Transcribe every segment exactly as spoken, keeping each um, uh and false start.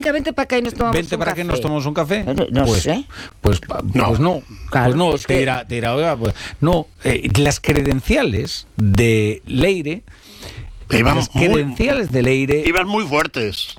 Vente para acá y nos tomamos Vente un para café. que nos tomamos un café. No, no pues, sé. Pues no, pues no, Claro, pues no es te que- dirá, te dirá, oiga, pues, no, eh, las credenciales de Leire, Iban las muy- credenciales de Leire Iban muy fuertes.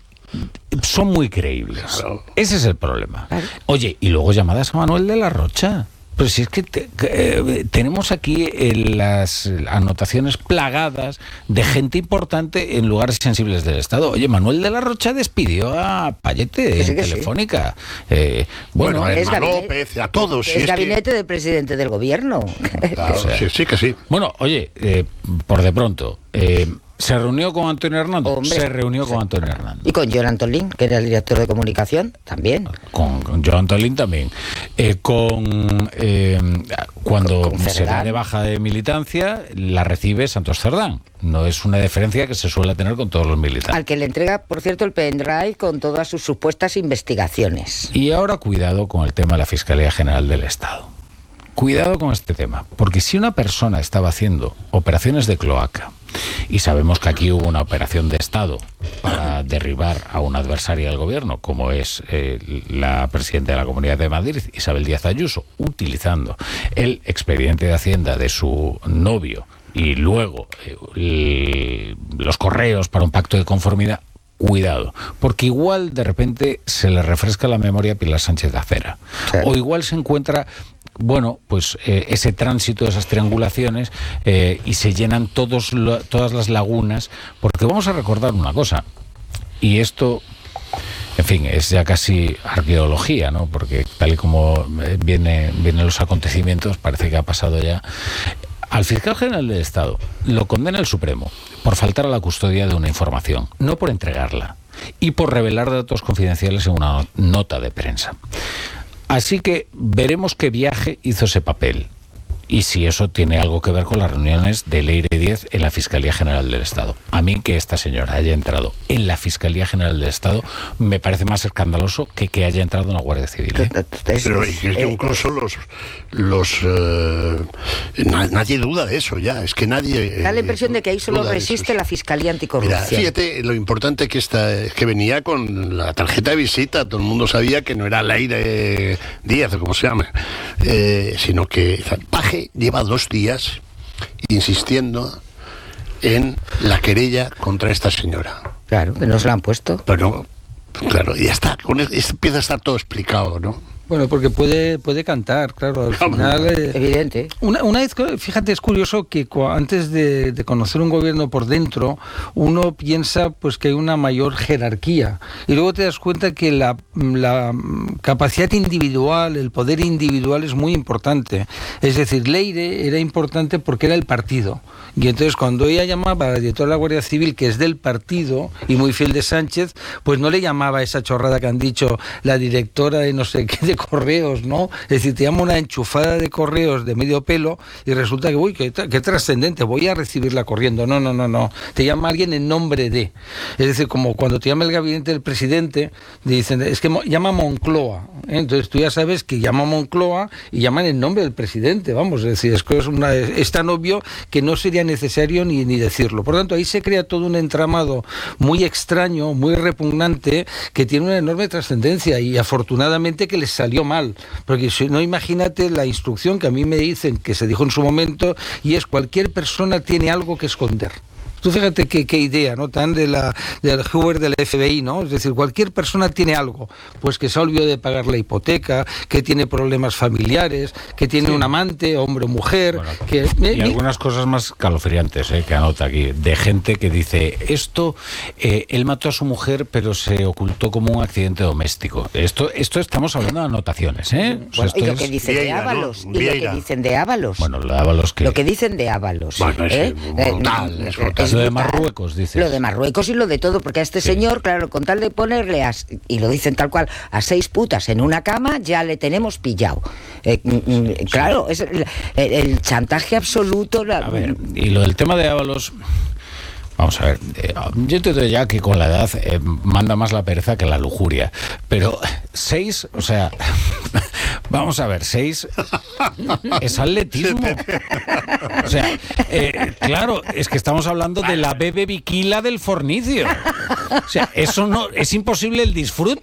son muy creíbles. Claro. Ese es el problema. Claro. Oye, y luego llamadas a Manuel de la Rocha. Pero si es que, te- que, eh, tenemos aquí eh, las anotaciones plagadas de gente importante en lugares sensibles del Estado. Oye, Manuel de la Rocha despidió a Payete Que sí, en que sí. Telefónica. Eh, bueno, Bueno, a es Emma gabinete- López, a todos. si Es es que- gabinete del presidente del gobierno. Claro, O sea, sí, sí que sí. bueno, oye, eh, por de pronto, eh, ¿se reunió con Antonio Hernández? Hombre. Se reunió con Antonio Hernández. Y con John Antolín, que era el director de comunicación, también. Con, con Joan Antolín también. Eh, con eh, cuando Con se Cerdán. da de baja de militancia, la recibe Santos Cerdán. No es una deferencia que se suele tener con todos los militares. Al que le entrega, por cierto, el pendrive con todas sus supuestas investigaciones. Y ahora cuidado con el tema de la Fiscalía General del Estado. Cuidado con este tema, porque si una persona estaba haciendo operaciones de cloaca, y sabemos que aquí hubo una operación de Estado para derribar a una adversaria del gobierno, como es eh, la presidenta de la Comunidad de Madrid, Isabel Díaz Ayuso, utilizando el expediente de Hacienda de su novio y luego eh, el- los correos para un pacto de conformidad, cuidado, porque igual de repente se le refresca la memoria a Pilar Sánchez de Acera, Sí. o igual se encuentra, bueno, pues eh, ese tránsito, esas triangulaciones, eh, y se llenan todos lo- todas las lagunas, porque vamos a recordar una cosa, y esto, en fin, es ya casi arqueología, ¿no? Porque tal y como eh, viene, vienen los acontecimientos, parece que ha pasado ya. Al fiscal general del Estado lo condena el Supremo por faltar a la custodia de una información, no por entregarla, y por revelar datos confidenciales en una nota de prensa. Así que veremos qué viaje hizo ese papel y si eso tiene algo que ver con las reuniones de Leire Díez en la Fiscalía General del Estado. A mí que esta señora haya entrado en la Fiscalía General del Estado me parece más escandaloso que que haya entrado en la Guardia Civil, ¿eh? Es- Pero es que eh, incluso los... los eh, na- nadie duda de eso ya. Es que nadie... da la eh, impresión de que ahí solo duda de eso. resiste la Fiscalía Mira, Anticorrupción. fíjate, lo importante que está es que venía con la tarjeta de visita, todo el mundo sabía que no era Leire Díaz, o como se llama, eh, sino que Paje lleva dos días insistiendo en la querella contra esta señora. Claro, que nos la han puesto. Pero, claro, y ya está, con eso empieza a estar todo explicado, ¿no? Bueno, porque puede, puede cantar, claro, al Hombre. final... eh, Evidente. Una, una vez, que- fíjate, es curioso que cua- antes de, de conocer un gobierno por dentro, uno piensa pues que hay una mayor jerarquía y luego te das cuenta que la, la capacidad individual, el poder individual es muy importante. Es decir, Leire era importante porque era el partido y entonces cuando ella llamaba a la directora de la Guardia Civil, que es del partido y muy fiel de Sánchez, pues no le llamaba esa chorrada que han dicho la directora de no sé qué de correos, ¿no? Es decir, te llama una enchufada de correos de medio pelo y resulta que, uy, qué, tra- qué trascendente, voy a recibirla corriendo. No, no, no, no. Te llama alguien en nombre de. Es decir, como cuando te llama el gabinete del presidente, dicen, es que mo- llama Moncloa. ¿eh? Entonces tú ya sabes que llama Moncloa y llaman en nombre del presidente, vamos, es decir, es, que es, una, es tan obvio que no sería necesario ni, ni decirlo. Por lo tanto, ahí se crea todo un entramado muy extraño, muy repugnante, que tiene una enorme trascendencia y afortunadamente que les salió mal, porque si no, imagínate la instrucción que a mí me dicen que se dijo en su momento y es cualquier persona tiene algo que esconder. Tú fíjate qué, qué idea, ¿no? Tan de la, del Hoover del F B I, ¿no? Es decir, cualquier persona tiene algo, pues que se ha olvidado de pagar la hipoteca, que tiene problemas familiares, que tiene Sí. un amante, hombre o mujer, Bueno, que... y algunas cosas más calofriantes, eh, que anota aquí, de gente que dice, esto, eh, él mató a su mujer, pero se ocultó como un accidente doméstico. Esto, esto estamos hablando de anotaciones, ¿eh? O sea, Bueno, esto y lo es- que dicen de Vieira, ¿no? Ábalos, y lo que Vieira. dicen de Ábalos. Bueno, lo daba los que... Lo que dicen de Ábalos. Bueno, es ¿eh? brutal, Eh, es brutal. Lo de brutal. Marruecos, dices. Lo de Marruecos y lo de todo, porque a este Sí. señor, claro, con tal de ponerle, a, y lo dicen tal cual, a seis putas en una cama, ya le tenemos pillado. Eh, mm, mm, claro, es el, el- el chantaje absoluto. La, A ver, y lo del tema de Ábalos... Vamos a ver, eh, yo entiendo ya que con la edad eh, manda más la pereza que la lujuria, pero seis, o sea, Vamos a ver, seis es atletismo. O sea, eh, claro, es que estamos hablando de la bebe biquila del fornicio. O sea, eso no, es imposible el disfrute.